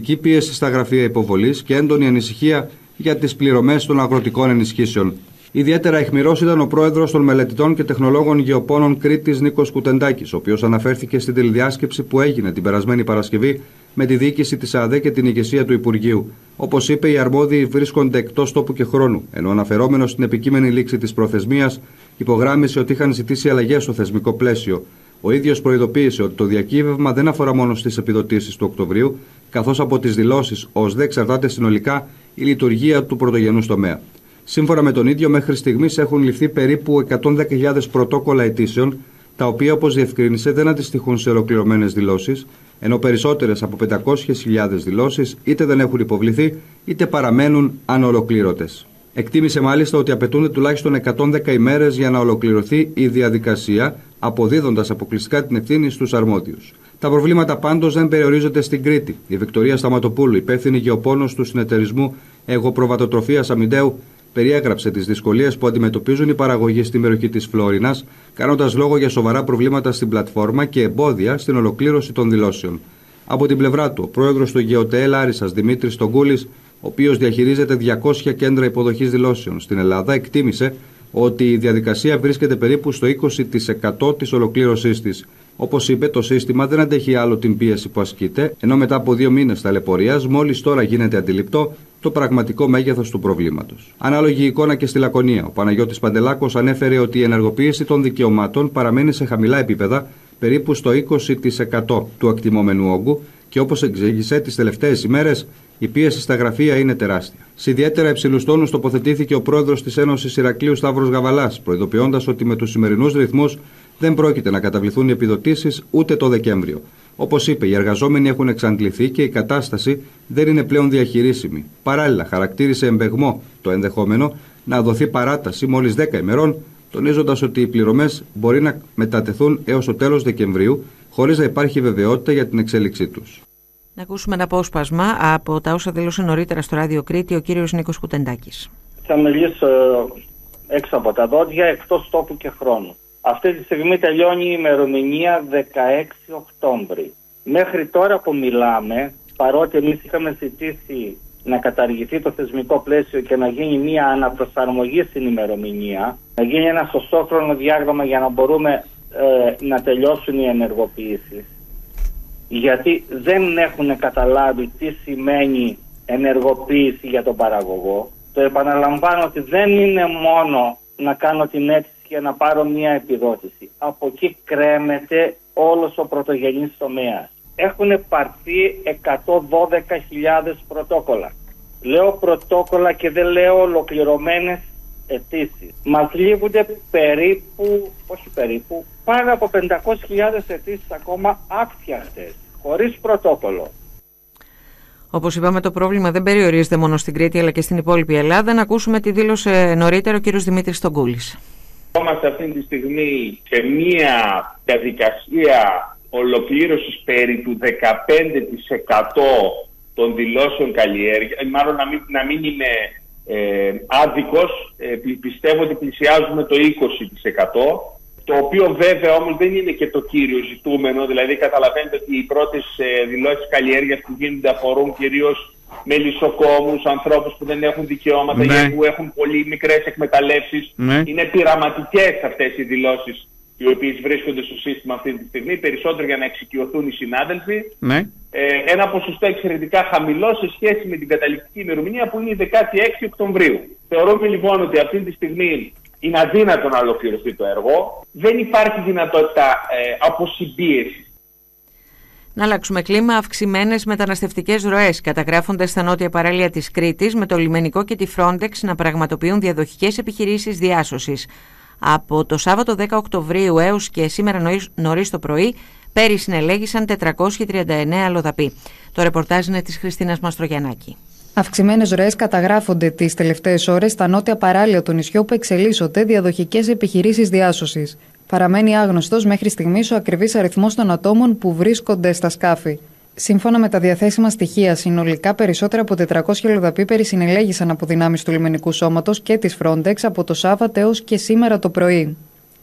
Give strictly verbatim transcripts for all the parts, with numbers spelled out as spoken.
υπερβολική πίεση στα γραφεία υποβολής και έντονη ανησυχία για τις πληρωμές των αγροτικών ενισχύσεων. Ιδιαίτερα αιχμηρός ήταν ο πρόεδρος των μελετητών και τεχνολόγων γεωπόνων Κρήτης Νίκος Κουτεντάκης, ο οποίος αναφέρθηκε στην τηλεδιάσκεψη που έγινε την περασμένη Παρασκευή με τη διοίκηση της ΑΔΕ και την ηγεσία του Υπουργείου. Όπως είπε, οι αρμόδιοι βρίσκονται εκτός τόπου και χρόνου, ενώ αναφερόμενος στην επικείμενη λήξη της προθεσμίας, υπογράμμισε ότι είχαν ζητήσει αλλαγές στο θεσμικό πλαίσιο. Ο ίδιος προειδοποίησε ότι το διακύβευμα δεν αφορά μόνο στις επιδοτήσεις του Οκτωβρίου, καθώς από τις δηλώσεις ως δε εξαρτάται συνολικά η λειτουργία του πρωτογενούς τομέα. Σύμφωνα με τον ίδιο, μέχρι στιγμής έχουν ληφθεί περίπου εκατόν δέκα χιλιάδες πρωτόκολλα αιτήσεων, τα οποία, όπως διευκρίνησε, δεν αντιστοιχούν σε ολοκληρωμένες δηλώσεις, ενώ περισσότερες από πεντακόσιες χιλιάδες δηλώσεις είτε δεν έχουν υποβληθεί είτε παραμένουν ανολοκλήρωτες. Εκτίμησε μάλιστα ότι απαιτούνται τουλάχιστον εκατόν δέκα ημέρες για να ολοκληρωθεί η διαδικασία, αποδίδοντας αποκλειστικά την ευθύνη στους αρμόδιους. Τα προβλήματα πάντως δεν περιορίζονται στην Κρήτη. Η Βικτωρία Σταματοπούλου, υπεύθυνη γεωπόνος του συνεταιρισμού Εγωπροβατοτροφίας Αμυντέου, περιέγραψε τις δυσκολίες που αντιμετωπίζουν οι παραγωγοί στην περιοχή της Φλόρινας, κάνοντας λόγο για σοβαρά προβλήματα στην πλατφόρμα και εμπόδια στην ολοκλήρωση των δηλώσεων. Από την πλευρά του, ο πρόεδρος του ΓΕΟΤΕ Λάρισσας, Δημήτρης Τογκούλης, ο οποίος διαχειρίζεται διακόσια κέντρα υποδοχής δηλώσεων στην Ελλάδα, εκτίμησε ότι η διαδικασία βρίσκεται περίπου στο είκοσι τοις εκατό της ολοκλήρωσής της. Όπως είπε, το σύστημα δεν αντέχει άλλο την πίεση που ασκείται, ενώ μετά από δύο μήνες ταλαιπωρίας, μόλις τώρα γίνεται αντιληπτό το πραγματικό μέγεθος του προβλήματος. Ανάλογη εικόνα και στη Λακωνία. Ο Παναγιώτης Παντελάκος ανέφερε ότι η ενεργοποίηση των δικαιωμάτων παραμένει σε χαμηλά επίπεδα, περίπου στο είκοσι τοις εκατό του εκτιμόμενου όγκου, και όπως εξήγησε, τις τελευταίες ημέρες η πίεση στα γραφεία είναι τεράστια. Σε ιδιαίτερα υψηλούς τόνους τοποθετήθηκε ο πρόεδρος της Ένωσης Ηρακλείου Σταύρος Γαβαλάς, προειδοποιώντας ότι με τους σημερινούς ρυθμούς δεν πρόκειται να καταβληθούν οι επιδοτήσεις ούτε το Δεκέμβριο. Όπως είπε, οι εργαζόμενοι έχουν εξαντληθεί και η κατάσταση δεν είναι πλέον διαχειρίσιμη. Παράλληλα, χαρακτήρισε εμπεγμό το ενδεχόμενο να δοθεί παράταση μόλις δέκα ημερών, τονίζοντας ότι οι πληρωμές μπορεί να μετατεθούν έως το τέλος Δεκεμβρίου, χωρίς να υπάρχει βεβαιότητα για την εξέλιξή τους. Να ακούσουμε ένα απόσπασμα από τα όσα δήλωσε νωρίτερα στο Ράδιο Κρήτη ο κύριος Νίκος Κουτεντάκης. Θα μιλήσω έξω από τα δόντια, εκτός τόπου και χρόνου. Αυτή τη στιγμή τελειώνει η ημερομηνία δεκαέξι Οκτώβρη. Μέχρι τώρα που μιλάμε, παρότι εμείς είχαμε ζητήσει να καταργηθεί το θεσμικό πλαίσιο και να γίνει μια αναπροσαρμογή στην ημερομηνία, να γίνει ένα σωστό χρονοδιάγραμμα για να μπορούμε ε, να τελειώσουν οι ενεργοποιήσεις. Γιατί δεν έχουν καταλάβει τι σημαίνει ενεργοποίηση για τον παραγωγό. Το επαναλαμβάνω ότι δεν είναι μόνο να κάνω την αίτηση και να πάρω μια επιδότηση. Από εκεί κρέμεται όλος ο πρωτογενής τομέας. Έχουν πάρθει εκατόν δώδεκα χιλιάδες πρωτόκολλα. Λέω πρωτόκολλα και δεν λέω ολοκληρωμένες αιτήσεις. Μας λείπονται περίπου, όχι περίπου, πάνω από πεντακόσιες χιλιάδες αιτήσεις ακόμα άφτιαχτες, χωρίς πρωτόκολλο. Όπως είπαμε, το πρόβλημα δεν περιορίζεται μόνο στην Κρήτη αλλά και στην υπόλοιπη Ελλάδα. Να ακούσουμε τι δήλωσε νωρίτερα ο κύριος Δημήτρης Τογκούλης. Είμαστε αυτή τη στιγμή σε μία διαδικασία ολοκλήρωσης περί του δεκαπέντε τοις εκατό των δηλώσεων καλλιέργεια. Μάλλον να μην, να μην είμαι ε, άδικος, ε, πιστεύω ότι πλησιάζουμε το είκοσι τοις εκατό. Το οποίο βέβαια όμως δεν είναι και το κύριο ζητούμενο, δηλαδή καταλαβαίνετε ότι οι πρώτες ε, δηλώσεις καλλιέργειας που γίνονται αφορούν κυρίως μελισσοκόμους, ανθρώπους που δεν έχουν δικαιώματα ή ναι. που έχουν πολύ μικρές εκμεταλλεύσεις. Ναι. Είναι πειραματικές αυτές οι δηλώσεις οι οποίες βρίσκονται στο σύστημα αυτή τη στιγμή, περισσότερο για να εξοικειωθούν οι συνάδελφοι. Ναι. Ε, ένα ποσοστό εξαιρετικά χαμηλό σε σχέση με την καταληκτική ημερομηνία που είναι η δεκάτη έκτη Οκτωβρίου. Θεωρούμε λοιπόν ότι αυτή τη στιγμή είναι αδύνατο να ολοκληρωθεί το έργο. Δεν υπάρχει δυνατότητα ε, αποσυμπίεσης. Να αλλάξουμε κλίμα. Αυξημένες μεταναστευτικές ροές καταγράφονται στα νότια παράλια της Κρήτης, με το λιμενικό και τη Frontex να πραγματοποιούν διαδοχικές επιχειρήσεις διάσωσης. Από το Σάββατο δέκα Οκτωβρίου έως και σήμερα νωρίς το πρωί, πέρυσι συνελέγησαν τετρακόσιοι τριάντα εννέα αλλοδαποί. Το ρεπορτάζ είναι της Χριστίνας Μαστρογιαννάκη. Αυξημένες ροές καταγράφονται τις τελευταίες ώρες στα νότια παράλια του νησιού που εξελίσσονται διαδοχικές επιχειρήσεις διάσωσης. Παραμένει άγνωστος μέχρι στιγμής ο ακριβής αριθμός των ατόμων που βρίσκονται στα σκάφη. Σύμφωνα με τα διαθέσιμα στοιχεία, συνολικά περισσότερα από τετρακόσιοι αλλοδαποί περισυνελέγησαν από δυνάμεις του λιμενικού σώματος και της Frontex από το Σάββατο έως και σήμερα το πρωί.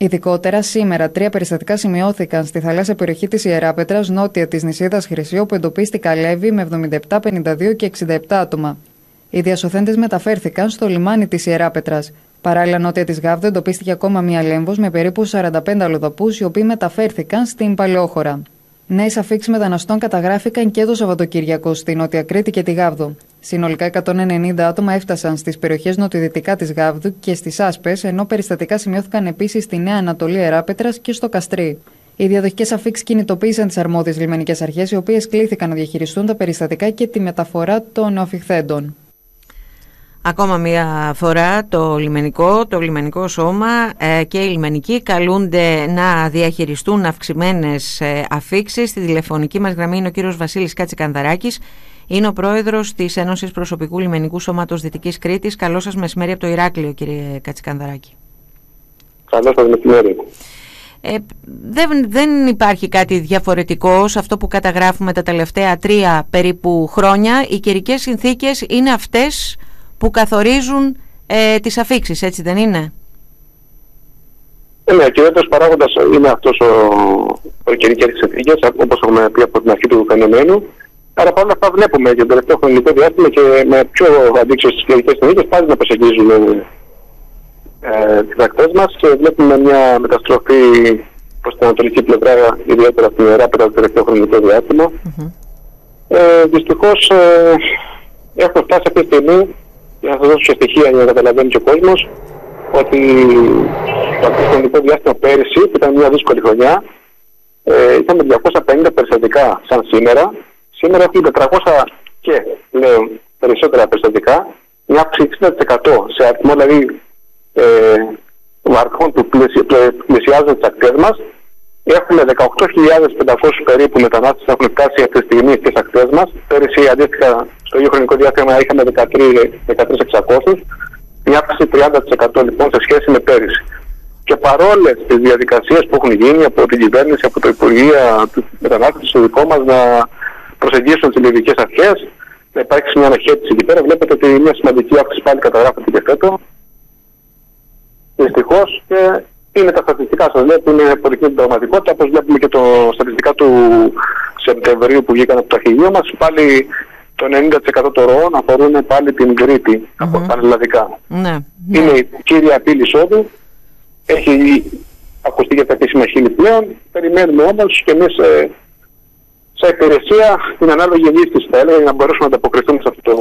Ειδικότερα, σήμερα τρία περιστατικά σημειώθηκαν στη θαλάσσια περιοχή της Ιεράπετρας, νότια της νησίδας Χρυσή, που εντοπίστηκαν Λέβη με εβδομήντα επτά, πενήντα δύο και εξήντα επτά άτομα. Οι διασωθέντες μεταφέρθηκαν στο λιμάνι της Ιεράπετρας. Παράλληλα, νότια της Γάβδου εντοπίστηκε ακόμα μία λέμβος με περίπου σαράντα πέντε αλλοδαπούς, οι οποίοι μεταφέρθηκαν στην Παλαιόχώρα. Νέες αφίξεις μεταναστών καταγράφηκαν και το Σαββατοκύριακο στη Νότια Κρήτη και τη Γάβδο. Συνολικά εκατόν ενενήντα άτομα έφτασαν στις περιοχές νοτιοδυτικά της Γάβδου και στις Άσπες, ενώ περιστατικά σημειώθηκαν επίσης στη Νέα Ανατολή Ιεράπετρας και στο Καστρί. Οι διαδοχικές αφίξεις κινητοποίησαν τις αρμόδιες λιμενικές αρχές, οι οποίες κλήθηκαν να διαχειριστούν τα περιστατικά και τη μεταφορά των νεοφυχθέντων. Ακόμα μία φορά το λιμενικό, το λιμενικό σώμα ε, και οι λιμενικοί καλούνται να διαχειριστούν αυξημένες ε, αφίξεις. Στη τηλεφωνική μας γραμμή είναι ο κύριος Βασίλης Κατσικανδαράκης, είναι ο πρόεδρος της Ένωσης Προσωπικού Λιμενικού Σώματος Δυτικής Κρήτης. Καλό σας μεσημέρι από το Ηράκλειο, κύριε Κατσικανδαράκη. Καλό σας μεσημέρι. Ε, δεν, δεν υπάρχει κάτι διαφορετικό σε αυτό που καταγράφουμε τα τελευταία τρία περίπου χρόνια. Οι καιρικές συνθήκες είναι αυτές που καθορίζουν ε, τις αφίξεις, έτσι δεν είναι? Ε, ναι, κυριότερος παράγοντας είναι αυτός ο, ο καιρικές συνθήκες, όπως έχουμε πει από την αρχή του φαινομένου. Άρα παρόλα αυτά βλέπουμε για το τελευταίο χρονικό διάστημα και με πιο αντίξεως στις καιρικές συνθήκες πάλι να προσεγγίζουμε ε, τις ακτές μας και βλέπουμε μια μεταστροφή προς την ανατολική πλευρά, ιδιαίτερα στην Ιεράπετρα το τελευταίο χρονικό διάστημα. Mm-hmm. Ε, δυστυχώς ε, έχουμε φτάσει αυτή τη στιγμή, για να σας δώσω και στοιχεία για να καταλαβαίνει και ο κόσμος, ότι το χρονικό διάστημα πέρυσι, που ήταν μια δύσκολη χρονιά, ε, είχαμε διακόσια πενήντα περιστατικά σαν σήμερα. Σήμερα έχουμε τετρακόσια και πλέον περισσότερα περιστατικά, μια αύξηση εξήντα τοις εκατό σε αριθμό δηλαδή ε, βαρκών που πλησιάζουν τις ακτές μας. Έχουμε δεκαοκτώ χιλιάδες πεντακόσιους περίπου μετανάστες που έχουν φτάσει αυτή τη στιγμή στις ακτές μας. Πέρυσι αντίστοιχα στο ίδιο χρονικό διάστημα είχαμε δεκατρείς χιλιάδες εξακόσιους, μια αύξηση τριάντα τοις εκατό λοιπόν σε σχέση με πέρυσι. Και παρόλες τις διαδικασίες που έχουν γίνει από την κυβέρνηση, από το Υπουργείο Μετανάστευσης, στο δικό μας να προσεγγίσουν τις λιβικές αρχές, να υπάρξει μια αναχέτηση εκεί πέρα, βλέπετε ότι μια σημαντική αύξηση πάλι καταγράφεται και φέτο. Δυστυχώς, και είναι τα στατιστικά σας λέω που είναι αποδεικνύουν την πραγματικότητα, όπως βλέπουμε και τα στατιστικά του Σεπτεμβρίου που βγήκαν από το αρχηγείο μας, πάλι το ενενήντα τοις εκατό των ροών αφορούν πάλι την Κρήτη, mm-hmm. από πανελλαδικά. Ναι, είναι η κύρια απειλή εισόδου, έχει ακουστεί για τα επίσημα χείλη πλέον, περιμένουμε όμως και εμείς ε, σε υπηρεσία την ανάλογη ενίσχυση θα έλεγα για να μπορέσουμε να ανταποκριθούμε σε αυτό το...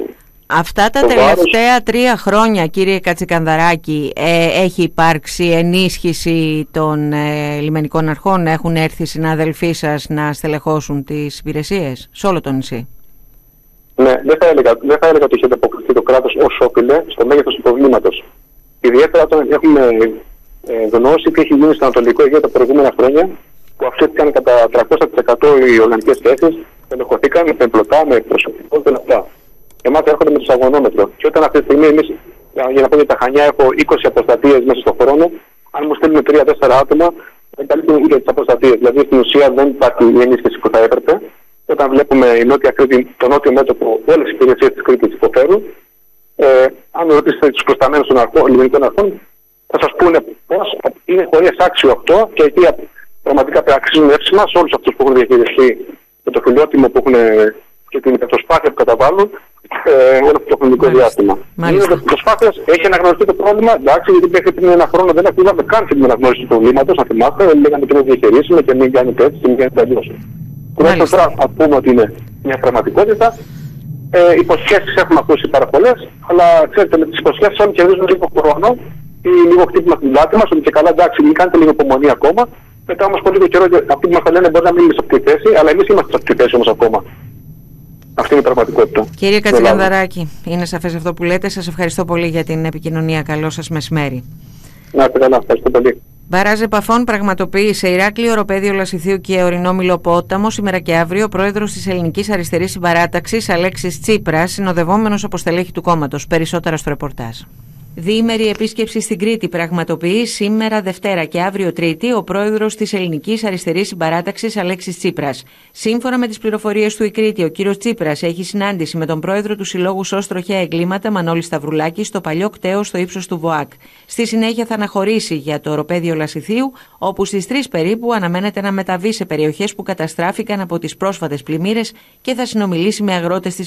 Αυτά τα τελευταία τρία χρόνια, κύριε Κατσικανδαράκη, ε, έχει υπάρξει ενίσχυση των ε, λιμενικών αρχών? Έχουν έρθει συνάδελφοί σας να στελεχώσουν τις υπηρεσίες σε όλο το νησί? Ναι, δεν θα έλεγα, δεν θα έλεγα ότι έχει ανταποκριθεί το κράτος ως όφιλε στο μέγεθος του προβλήματος. Ιδιαίτερα όταν έχουμε ε, γνώση τι έχει γίνει στο Ανατολικό Αιγαίο τα προηγούμενα χρόνια, που αυξήθηκαν κατά τριακόσια τοις εκατό οι οργανικές θέσεις, στελεχωθήκαν με πλωτά, με προσωπικό και αυτά. Εμάς έρχονται με το σαγωνόμετρο. Και όταν αυτή τη στιγμή εμείς, για να πω για τα Χανιά, έχω είκοσι αποστατείες μέσα στον χρόνο, αν μου στείλουν τρία τέσσερα άτομα, δεν καλύπτουν ούτε τις αποστατείες. Δηλαδή στην ουσία δεν υπάρχει η ενίσχυση που θα έπρεπε. Και όταν βλέπουμε η Νότια Κρήτη, το νότιο μέτωπο, όλες οι υπηρεσίες της Κρήτης υποφέρουν. Ε, αν ρωτήσετε τους προσταμένους των λιμενικών αρχών, θα σας πούνε πώς είναι χωρίς άξιο αυτό και εκεί πραγματικά αξίζουν εύσημα σε όλους αυτούς που έχουν διαχειριστεί με το φιλότιμο που έχουν και την προσπάθεια που καταβάλουν ε, όλο αυτό το χρονικό διάστημα. Είναι ότι προσπάθειας έχει αναγνωριστεί το πρόβλημα, εντάξει, γιατί μέχρι πριν ένα χρόνο δεν ακούγαμε καν την αναγνώριση του προβλήματος, να θυμάστε, λέγαμε και να διαχειρίσουμε και μην κάνετε έτσι και μην κάνετε αλλιώς. Τουλάχιστον τώρα θα πούμε ότι είναι μια πραγματικότητα. Ε, υποσχέσεις έχουμε ακούσει πάρα πολλές, αλλά ξέρετε με τις υποσχέσεις όλοι κερδίζουν λίγο χρόνο ή λίγο χτύπημα στην πλάτη μας, ότι και καλά εντάξει, μην κάνετε λίγο υπομονή ακόμα. Μετά όμως πολύ καιρό αυτοί που μας τα λένε μπορεί να μην είναι σε αυτή τη θέση, αλλά εμείς είμαστε σε αυτή τη θέση όμως ακόμα. Αυτή είναι η πραγματικότητα. Κύριε Κατσικανδαράκη, είναι σαφές αυτό που λέτε. Σας ευχαριστώ πολύ για την επικοινωνία. Καλό σας μεσημέρι. Να είστε καλά, ευχαριστώ πολύ. Μπαράζ επαφών πραγματοποίησε Ηράκλειο, Οροπέδιο Λασιθίου και Ορεινό Μηλοπόταμο σήμερα και αύριο ο πρόεδρος της Ελληνικής Αριστερής Συμπαράταξης Αλέξης Τσίπρας, συνοδευόμενος από στελέχη του κόμματος. Περισσότερα στο ρεπορτάζ. Διήμερη επίσκεψη στην Κρήτη πραγματοποιεί σήμερα Δευτέρα και αύριο Τρίτη ο πρόεδρος της Ελληνικής Αριστερής Συμπαράταξης Αλέξης Τσίπρας. Σύμφωνα με τις πληροφορίες του η Κρήτη, ο κύριος Τσίπρας έχει συνάντηση με τον πρόεδρο του Συλλόγου ΣΟΣ Τροχαία Εγκλήματα Μανώλη Σταυρουλάκη στο παλιό κτέο στο ύψος του ΒΟΑΚ. Στη συνέχεια θα αναχωρήσει για το οροπέδιο Λασιθίου, όπου στις τρεις περίπου αναμένεται να μεταβεί σε περιοχές που καταστράφηκαν από τις πρόσφατες πλημμύρες και θα συνομιλήσει με αγρότες της